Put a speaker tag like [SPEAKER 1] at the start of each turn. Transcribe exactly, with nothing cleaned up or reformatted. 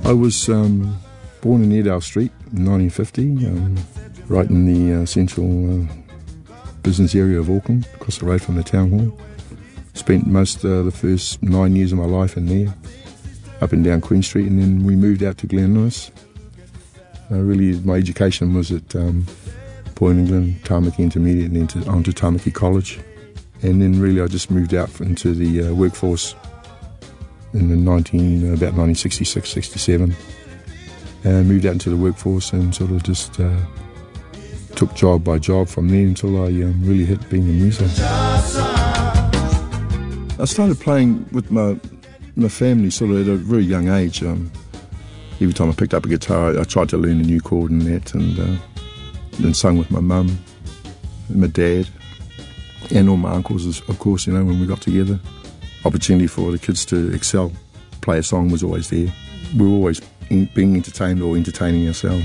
[SPEAKER 1] I was um, born in Airedale Street in nineteen fifty, um, right in the uh, central uh, business area of Auckland, across the road from the town hall. Spent most of uh, the first nine years of my life in there, up and down Queen Street, and then we moved out to Glen Lewis. Uh, really, my education was at um, Point England, Tamaki Intermediate, and then to, on to Tamaki College. And then really I just moved out into the uh, workforce in the nineteen, about nineteen sixty-six, sixty-seven. And moved out into the workforce and sort of just uh, took job by job from there until I um, really hit being a muso. I started playing with my my family sort of at a very young age. Um, every time I picked up a guitar, I, I tried to learn a new chord and that, and uh, then sung with my mum, and my dad, and all my uncles, of course, you know, when we got together. Opportunity for the kids to excel, play a song was always there. We were always in, being entertained or entertaining ourselves.